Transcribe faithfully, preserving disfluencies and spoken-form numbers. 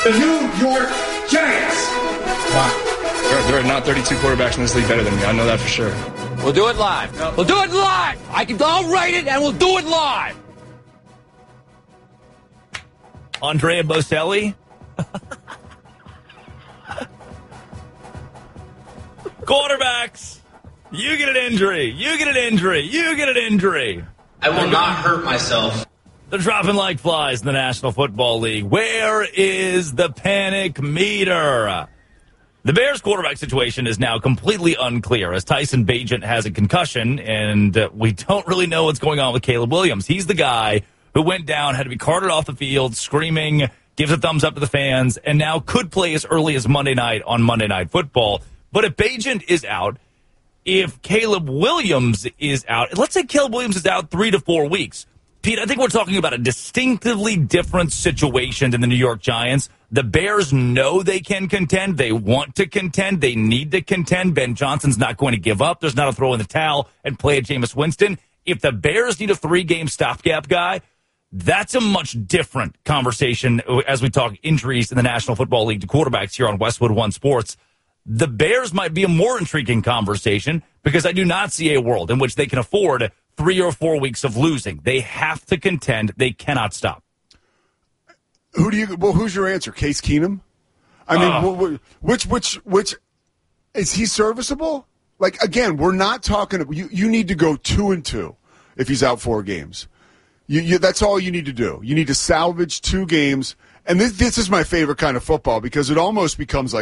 The New York Giants. Wow. There, there are not thirty-two quarterbacks in this league better than me. I know that for sure. We'll do it live. No. We'll do it live. I can. I'll write it, and we'll do it live. Andrea Bocelli. Quarterbacks. You get an injury. You get an injury. You get an injury. I will not hurt myself. They're dropping like flies in the National Football League. Where is the panic meter? The Bears' quarterback situation is now completely unclear as Tyson Bagent has a concussion, and uh, we don't really know what's going on with Caleb Williams. He's the guy who went down, had to be carted off the field, screaming, gives a thumbs up to the fans, and now could play as early as Monday night on Monday Night Football. But if Bagent is out, if Caleb Williams is out, let's say Caleb Williams is out three to four weeks. Pete, I think we're talking about a distinctively different situation than the New York Giants. The Bears know they can contend. They want to contend. They need to contend. Ben Johnson's not going to give up. There's not a throw in the towel and play at Jameis Winston. If the Bears need a three-game stopgap guy, that's a much different conversation as we talk injuries in the National Football League to quarterbacks here on Westwood One Sports. The Bears might be a more intriguing conversation because I do not see a world in which they can afford three or four weeks of losing. They have to contend. They cannot stop. Who do you? Well, who's your answer? Case Keenum? I mean, uh, which which which is he serviceable? Like again, we're not talking. You you need to go two and two if he's out four games. You, you that's all you need to do. You need to salvage two games. And this this is my favorite kind of football because it almost becomes like